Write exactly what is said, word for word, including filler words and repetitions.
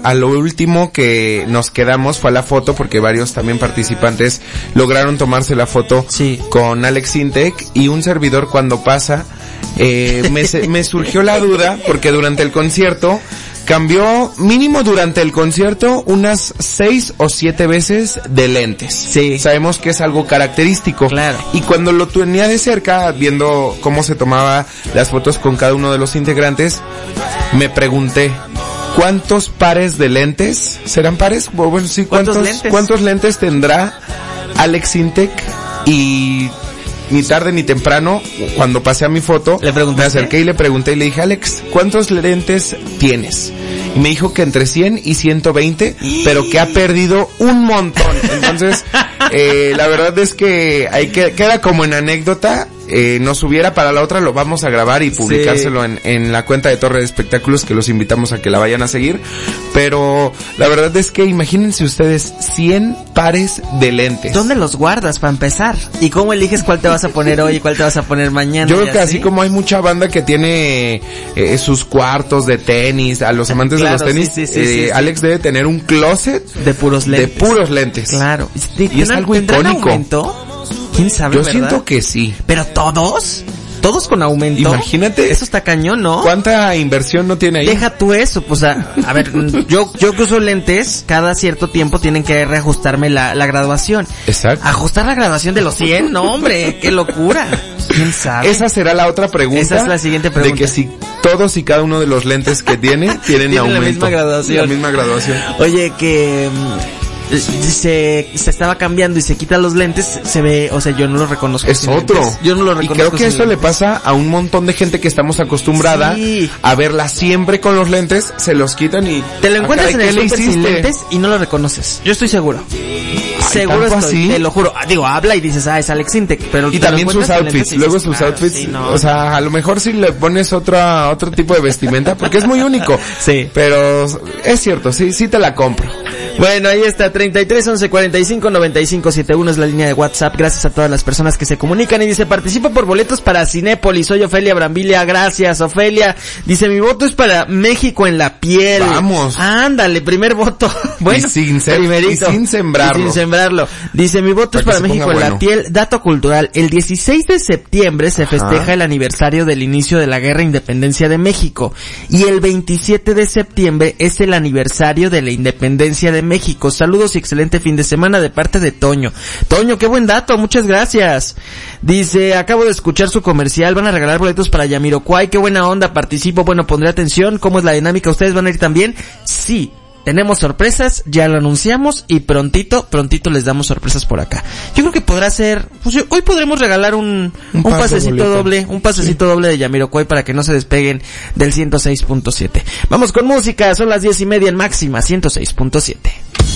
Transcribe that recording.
a lo último que nos quedamos fue a la foto, porque varios también participantes lograron tomarse la foto sí. con Alex Sintek, y un servidor cuando pasa, eh, me, me surgió la duda, porque durante el concierto cambió mínimo durante el concierto unas seis o siete veces de lentes. Sí. Sabemos que es algo característico. Claro. Y cuando lo tenía de cerca, viendo cómo se tomaba las fotos con cada uno de los integrantes, me pregunté, ¿cuántos pares de lentes? ¿Serán pares? Bueno, sí, ¿cuántos, ¿Cuántos lentes? ¿Cuántos lentes tendrá Alex Sintek? Y ni tarde ni temprano, cuando pasé a mi foto, me acerqué y le pregunté y le dije, Alex, ¿cuántos lentes tienes? Y me dijo que entre cien y ciento veinte, pero que ha perdido un montón. Entonces, eh, la verdad es que hay que, queda como en anécdota. Eh, nos hubiera para la otra, lo vamos a grabar y publicárselo sí. en, en la cuenta de Torre de Espectáculos, que los invitamos a que la vayan a seguir. Pero la verdad es que imagínense ustedes cien pares de lentes. ¿Dónde los guardas para empezar? ¿Y cómo eliges cuál te vas a poner hoy y cuál te vas a poner mañana? Yo creo que así como hay mucha banda que tiene eh, sus cuartos de tenis, a los amantes claro, de los tenis, sí, sí, sí, eh, sí, sí. Alex debe tener un closet de puros lentes. De puros lentes. Claro. Y es algo icónico. Aumento? ¿Quién sabe, Yo verdad? siento que sí. ¿Pero todos? ¿Todos con aumento? Imagínate. Eso está cañón, ¿no? ¿Cuánta inversión no tiene ahí? Deja tú eso, pues a, a ver, yo yo que uso lentes, cada cierto tiempo tienen que reajustarme la, la graduación. Exacto. ¿Ajustar la graduación de los cien? No, hombre, qué locura. ¿Quién sabe? Esa será la otra pregunta. Esa es la siguiente pregunta. De que si todos y cada uno de los lentes que tiene tienen ¿Tiene aumento. la misma graduación. La misma graduación. Oye, que... se se estaba cambiando y se quita los lentes, se ve, o sea, yo no lo reconozco. Es otro. Lentes. Yo no lo reconozco. Y creo que eso lentes. Le pasa a un montón de gente que estamos acostumbrada sí. a verla siempre con los lentes, se los quitan y te lo encuentras en el súper sin lentes y no lo reconoces. Yo estoy seguro. Ay, seguro estoy, así? Te lo juro. Digo, habla y dices, ah, es Alex Sintek, pero y también sus outfits, y luego sus claro, outfits, sí, no. O sea, a lo mejor si le pones otra otro tipo de vestimenta, porque es muy único. Sí. Pero es cierto, sí sí te la compro. Bueno, ahí está, treinta y tres, once, cuarenta y cinco, noventa y cinco, setenta y uno es la línea de WhatsApp. Gracias a todas las personas que se comunican y dice, participo por boletos para Cinépolis. Soy Ofelia Brambilia, gracias Ofelia. Dice, mi voto es para México en la piel. Vamos. Ándale, primer voto. Bueno, y sin, ser, y sin sembrarlo. Y sin sembrarlo. Dice, mi voto para es para México en bueno. la piel. Dato cultural, el dieciséis de septiembre se festeja Ajá. el aniversario del inicio de la Guerra de Independencia de México. Y el veintisiete de septiembre es el aniversario de la Independencia de México. Saludos y excelente fin de semana de parte de Toño. Toño, qué buen dato, muchas gracias. Dice, acabo de escuchar su comercial, van a regalar boletos para Jamiroquai, qué buena onda, participo, bueno, pondré atención, ¿cómo es la dinámica? ¿Ustedes van a ir también? Sí. Tenemos sorpresas, ya lo anunciamos y prontito, prontito les damos sorpresas por acá. Yo creo que podrá ser, pues hoy podremos regalar un, un, un pasecito bolito. doble, un pasecito sí. doble de Jamiroquai para que no se despeguen del ciento seis punto siete. Vamos con música, son las diez y media en máxima, ciento seis punto siete.